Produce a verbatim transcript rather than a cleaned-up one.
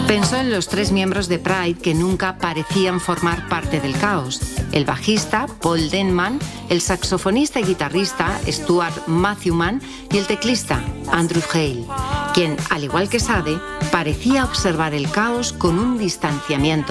Pensó en los tres miembros de Pride que nunca parecían formar parte del caos. El bajista, Paul Denman, el saxofonista y guitarrista, Stuart Matthewman, y el teclista, Andrew Hale, quien, al igual que Sade, parecía observar el caos con un distanciamiento